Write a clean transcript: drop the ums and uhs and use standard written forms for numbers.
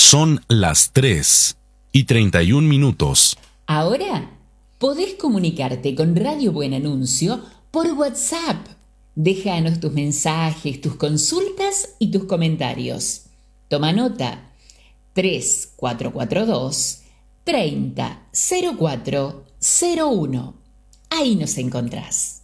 Son las 3:31. Ahora podés comunicarte con Radio Buen Anuncio por WhatsApp. Déjanos tus mensajes, tus consultas y tus comentarios. Toma nota: 3442 30 04 01. Ahí nos encontrás.